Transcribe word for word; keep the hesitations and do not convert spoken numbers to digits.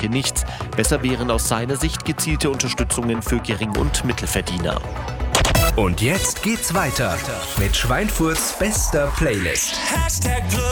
bringe nichts. Besser wären aus seiner Sicht gezielte Unterstützungen für Gering- und Mittelverdiener. Und jetzt geht's weiter mit Schweinfurts bester Playlist. Hashtag